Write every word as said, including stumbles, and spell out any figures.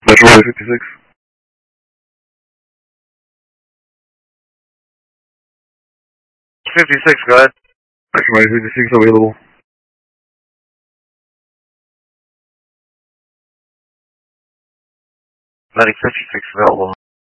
Metro Ridge fifty-six. fifty-six, go ahead. Metro Ridge fifty-six available. Medic fifty-six available.